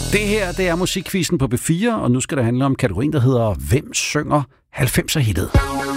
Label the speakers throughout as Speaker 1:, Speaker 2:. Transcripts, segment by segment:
Speaker 1: Det her, det er musikquizzen på B4, og nu skal det handle om kategorien, der hedder Hvem synger 90'er-hittet?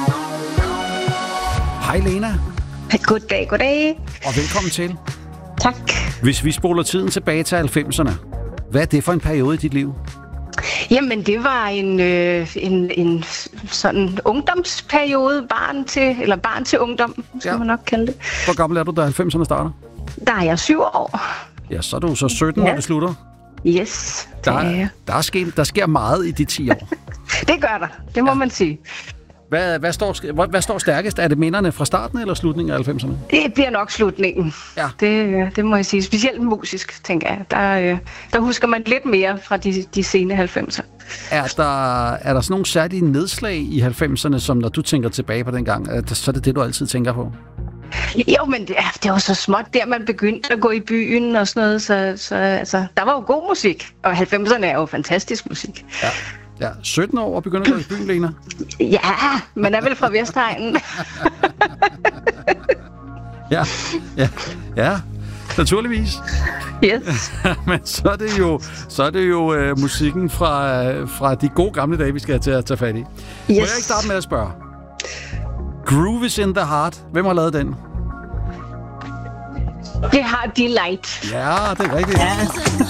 Speaker 1: Hej Lena.
Speaker 2: Goddag, goddag.
Speaker 1: Og velkommen til.
Speaker 2: Tak.
Speaker 1: Hvis vi spoler tiden tilbage til 90'erne, hvad er det for en periode i dit liv?
Speaker 2: Jamen, det var en sådan ungdomsperiode, barn til ungdom, skal man nok kalde det.
Speaker 1: Hvor gammel er du, da 90'erne starter?
Speaker 2: Der er jeg 7 år.
Speaker 1: Ja, så er du så 17, når det slutter.
Speaker 2: Yes, det er jeg.
Speaker 1: Der sker meget i de 10 år.
Speaker 2: Det gør der, det må man sige.
Speaker 1: Hvad står stærkest? Er det minderne fra starten eller slutningen af 90'erne?
Speaker 2: Det bliver nok slutningen.
Speaker 1: Ja.
Speaker 2: Det må jeg sige. Specielt musisk, tænker jeg. Der husker man lidt mere fra de sene 90'er.
Speaker 1: Er der sådan nogle særlige nedslag i 90'erne, som når du tænker tilbage på den gang, så er det du altid tænker på?
Speaker 2: Jo, men det var så småt der, man begyndte at gå i byen og sådan noget, så altså, der var jo god musik, og 90'erne er jo fantastisk musik.
Speaker 1: Ja, 17 år og begynder at gå i byen, Lena?
Speaker 2: Ja, man er vel fra Vestegnen.
Speaker 1: Ja, naturligvis.
Speaker 2: Yes.
Speaker 1: Men så er det jo musikken fra de gode gamle dage, vi skal have til at tage fat i. Yes. Må jeg ikke starte med at spørge? Groove is in the Heart. Hvem har lavet den?
Speaker 2: Det har Delight.
Speaker 1: Ja, det er rigtigt.
Speaker 2: Ja.